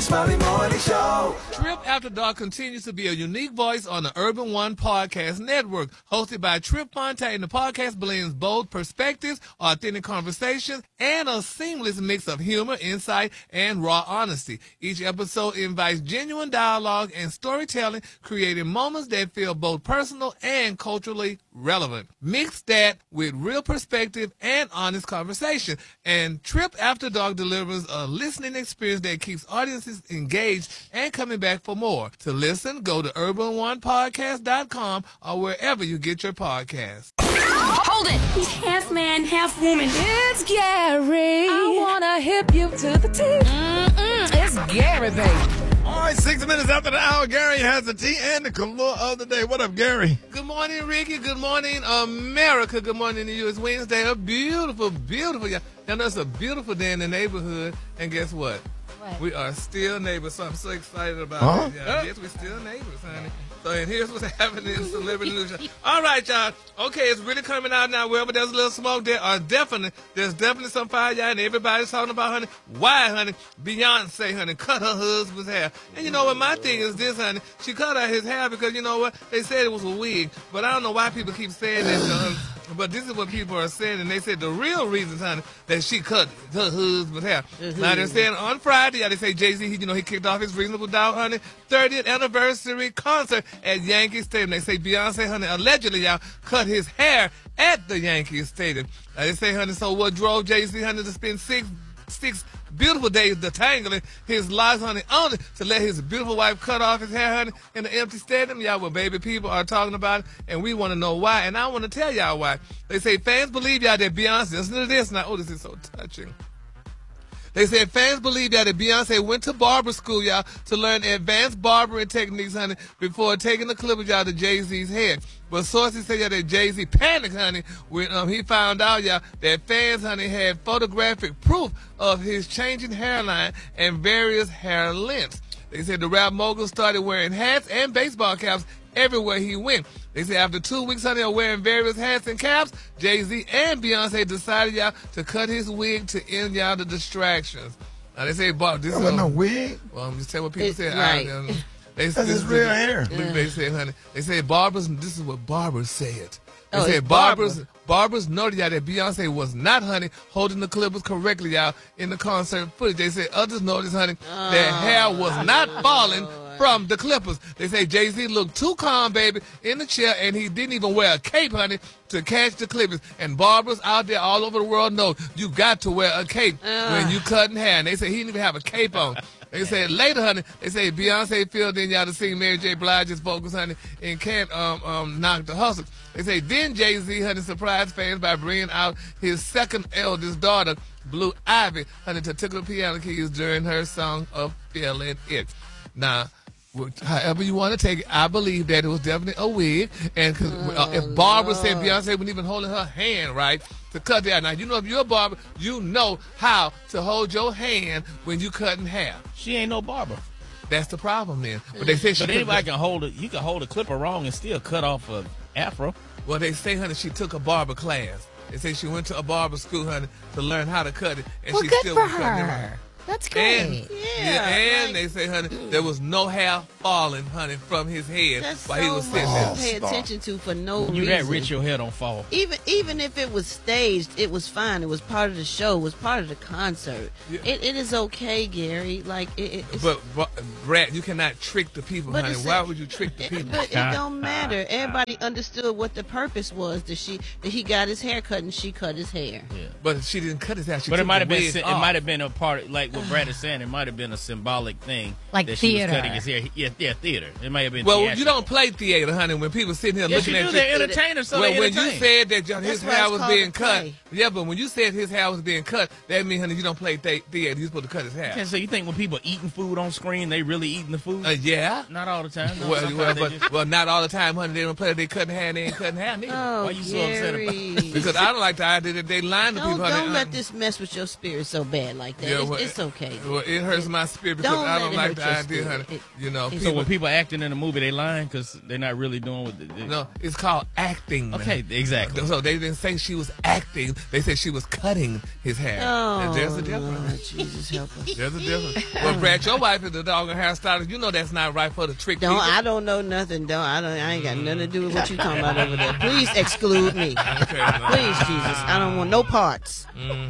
Smiley Morning Show. Trip After Dark continues to be a unique voice on the Urban One Podcast Network. Hosted by Trip Fontaine, the podcast blends bold perspectives, authentic conversations, and a seamless mix of humor, insight, and raw honesty. Each episode invites genuine dialogue and storytelling, creating moments that feel both personal and culturally relevant. Mix that with real perspective and honest conversation. And Trip After Dark delivers a listening experience that keeps audiences engaged and coming back for more. To listen, go to urbanonepodcast.com or wherever you get your podcasts. Hold it! He's half man, half woman. It's Gary. I wanna hip you to the T. It's Gary, baby. All right, 6 minutes after the hour, Gary has the tea and the color of the day. What up, Gary? Good morning, Ricky. Good morning, America. Good morning to you. It's Wednesday. A beautiful, beautiful. Now, it's a beautiful day in the neighborhood. And guess what? We are still neighbors, so I'm so excited about it. Yeah, yes, we're still neighbors, honey. So, and here's what's happening in Celebrity News. All right, y'all. Okay, it's really coming out now. Wherever there's a little smoke, there's definitely some fire, y'all, and everybody's talking about, honey, why, honey, Beyonce, honey, cut her husband's hair. And you know what? My thing is this, honey. She cut out his hair because, you know what? They said it was a wig, but I don't know why people keep saying that, but this is what people are saying, and they said the real reasons, honey, that she cut her husband's hair. Now, they're saying on Friday, they say Jay-Z, he kicked off his Reasonable Doubt, honey, 30th anniversary concert at Yankee Stadium. They say Beyonce, honey, allegedly, y'all, cut his hair at the Yankee Stadium. They say, honey, so what drove Jay-Z, honey, to spend six beautiful days detangling his lies, honey, only to let his beautiful wife cut off his hair, honey, in the empty stadium? Y'all, well, baby, people are talking about it, and we want to know why, and I want to tell y'all why. They say fans believe, y'all, that Beyonce, listen to this now, oh, this is so touching. They said fans believe that Beyonce went to barber school, y'all, to learn advanced barbering techniques, honey, before taking the clippers, y'all, to Jay-Z's head. But sources say, y'all, that Jay-Z panicked, honey, when he found out, y'all, that fans, honey, had photographic proof of his changing hairline and various hair lengths. They said the rap mogul started wearing hats and baseball caps everywhere he went. They say after 2 weeks, honey, of wearing various hats and caps, Jay-Z and Beyonce decided, y'all, to cut his wig to end, y'all, the distractions. Now, they say, Bob, this is no wig. Well, I'm just telling what people say. Right. That's his real hair. They said, honey, they said barbers, this is what barbers said. They Oh, said it's Barbara. barbers noted, y'all, that Beyonce was not, honey, holding the clippers correctly, y'all, in the concert footage. They said others noticed, honey, that hair was not falling from the clippers. They say Jay-Z looked too calm, baby, in the chair, and he didn't even wear a cape, honey, to catch the clippers. And barbers out there all over the world know you got to wear a cape when you cutting hair. And they say he didn't even have a cape on. They said later, honey, they say Beyonce filled in, y'all, to sing Mary J. Blige's vocals, honey, and Can't Knock the Hustle. They say then Jay-Z, honey, surprised fans by bringing out his second eldest daughter, Blue Ivy, honey, to tickle the piano keys during her song of Feeling It. Now, however you want to take it, I believe that it was definitely a wig. And if Barbara said Beyonce wasn't even holding her hand right to cut that. Now, you know, if you're a barber, you know how to hold your hand when you cutting hair. She ain't no barber. That's the problem then. But they say But anybody can hold it. You can hold a clipper wrong and still cut off a afro. Well, they say, honey, she took a barber class. They say she went to a barber school, honey, to learn how to cut it, and Well, she good still for was cutting it her. right. That's great. And they say, honey, there was no hair falling, honey, from his head That's while so he was sitting much there. to pay attention to for no When you reason. that rich, your hair don't fall. Even if it was staged, it was fine. It was part of the show. It was part of the concert. Yeah. It is okay, Gary. Like it's, But, Brad, you cannot trick the people, But honey. it's Why a- would you trick the people? But it don't matter. Everybody understood what the purpose was. That he got his hair cut and she cut his hair. Yeah. But she didn't cut his hair. She But took it might have the been wig it off. might have been a part of, like what Brad is saying. It might have been a symbolic thing, Like that she theater. was cutting his hair. Yeah, theater. It may have been. Well, theatrical. you don't play theater, honey. When people sitting here Yes, looking you at do. you, They're entertainers, so well, they when you entertain. said that his That's why hair it's was called being a cut, play. yeah, but when you said his hair was being cut, that means, honey, you don't play theater. You're supposed to cut his hair. Okay, so you think when people eating food on screen, they really eating the food? Yeah. Not all the time. No, Well, not all the time, honey. They don't play. They cutting hair. They ain't cutting hair neither. Oh, Why you so upset about Gary. Because I don't like the idea that they lying to people. Don't honey. let this mess with your spirit so bad like that. Yeah, It's okay. Well, it hurts my spirit because Don't I let don't it like hurt the your idea, spirit. honey. You know, So when people acting in a movie, they lying because they're not really doing what they no, it's called acting. Okay, exactly. So they didn't say she was acting. They said she was cutting his hair. Oh, There's a difference. Lord, Jesus help us. There's a difference. Well, Brad, your wife is the dog and hairstylist. You know that's not right for the trick people. I don't know nothing. I ain't got nothing to do with what you talking about over there. Please exclude me. Okay, Please, Jesus. I don't want no parts.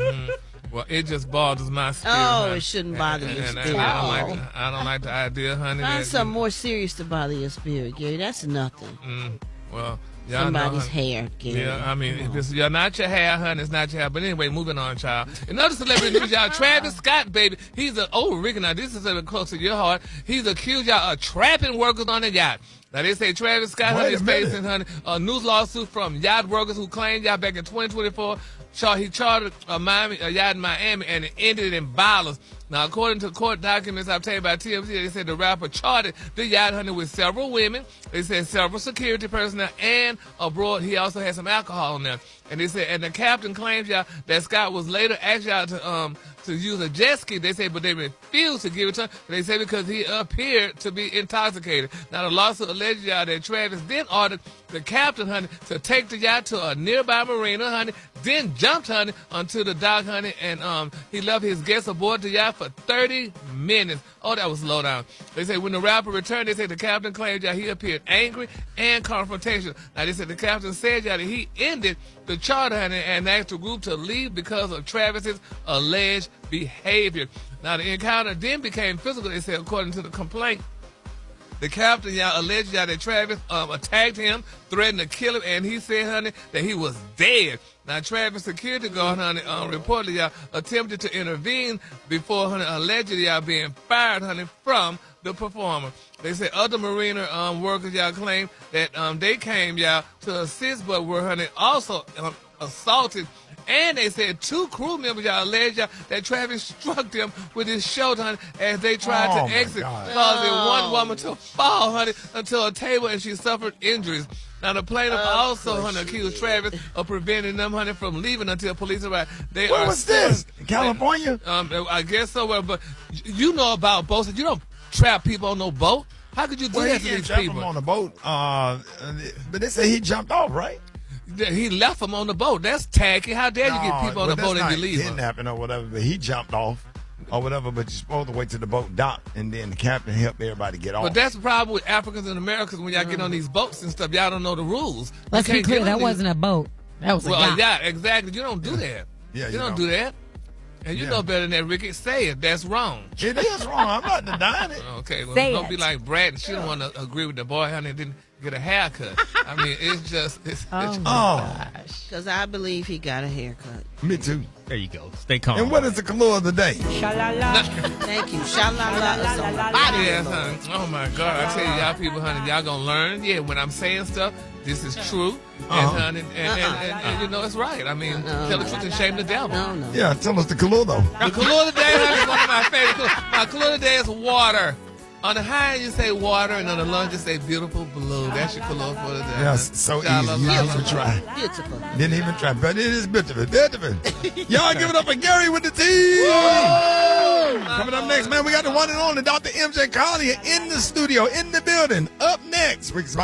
Well, it just bothers my spirit. Oh, honey. it shouldn't bother your And spirit. I don't like the idea, honey. Find that- something more serious to bother your spirit, Gary. That's nothing. Well, y'all Somebody's know, honey. hair, Gary. Yeah, I mean, if it's not your hair, honey, it's not your hair. But anyway, moving on, child. Another celebrity news, y'all. Travis Scott, baby. He's an old Ricky. Now, this is a little close to your heart. He's accused, y'all, of trapping workers on the yacht. Now, they say Travis Scott, honey, is facing, honey, a news lawsuit from yacht workers who claimed, y'all, back in 2024, he chartered a yacht in Miami and it ended in violence. Now, according to court documents obtained by TMZ, they said the rapper chartered the yacht, honey, with several women. They said several security personnel and abroad. He also had some alcohol in there. And they said, and the captain claims, y'all, that Scott was later asked y'all to use a jet ski. They say, but they refused to give it to him. They say because he appeared to be intoxicated. Now, the lawsuit alleged, y'all, that Travis then ordered the captain, honey, to take the yacht to a nearby marina, honey, then jumped, honey, onto the dock, honey, and he left his guests aboard the yacht for 30 minutes. Oh, that was low down. They say when the rapper returned, they say the captain claimed that he appeared angry and confrontational. Now, they said the captain said that he ended the charter, honey, and asked the group to leave because of Travis's alleged behavior. Now, the encounter then became physical, they said, according to the complaint. The captain, y'all, alleged, y'all, that Travis attacked him, threatened to kill him, and he said, honey, that he was dead. Now, Travis' security guard, honey, reportedly, y'all, attempted to intervene before, honey, allegedly, y'all, being fired, honey, from the performer. They said other marina workers, y'all, claim that they came, y'all, to assist, but were, honey, also assaulted. And they said 2 crew members, y'all, alleged, y'all, that Travis struck them with his shoulder, honey, as they tried to exit, causing one woman to fall, honey, until a table, and she suffered injuries. Now, the plaintiff also, honey, accused Travis of preventing them, honey, from leaving until police arrived. Where was this? California? I guess so, well, but you know about boats. You don't trap people on no boat. How could you do that to He these jumped people? him on the boat, but they say he jumped off, right? He left them on the boat. That's tacky. How dare you get people on the boat and you leave them? Kidnapping or whatever, but he jumped off or whatever, but you're supposed to wait till the boat docked and then the captain help everybody get off. But that's the problem with Africans and Americans when y'all get on these boats and stuff. Y'all don't know the rules. Let's be clear, that wasn't a boat. That was a yacht. Yeah, exactly. You don't do that. Yeah, you don't do that. And you know better than that, Ricky. Say it. That's wrong. It is wrong. I'm not denying it. Okay, well, Say don't it. be like Brad. She don't want to agree with the boy, honey, didn't get a haircut. I mean, it's just... Because I believe he got a haircut. Me too. There you go. Stay calm. And what is the color of the day? Thank you. Sha-la-la is on my body. Yes, honey. Oh, my God. I tell you, y'all people, honey, y'all going to learn. Yeah, when I'm saying stuff, this is true. And, honey, and you know, it's right. I mean, tell the truth and shame the devil. No. Yeah, tell us the color, though. The color of the day, honey, is one of my favorite colors. My color of the day is water. On the high end, you say water, and on the low, you say beautiful blue. That's your color for the day. Yes, so easy. Sha-la-la. You didn't even try. Beautiful. Didn't even try, but it is beautiful. Beautiful. Y'all give it up for Gary with the T. Coming up next, man, we got the one and only Dr. MJ Collier in the studio, in the building. Up next, Rick's